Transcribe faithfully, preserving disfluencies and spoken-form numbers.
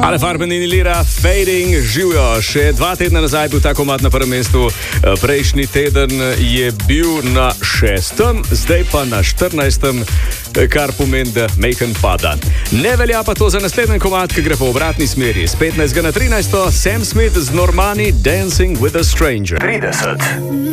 Ale Farben in Lira, Fading, živijo. Še dva tedna nazaj bil ta komad na prvem mestu, prejšnji teden je bil na šestem, zdaj pa na štirinajstem, kar pomeni, da Macon pada. Ne velja pa to za naslednji komad, ki gre po obratni smeri. Z petnajstega na trinajsto, Sam Smith z Normani, Dancing with a Stranger. trideset.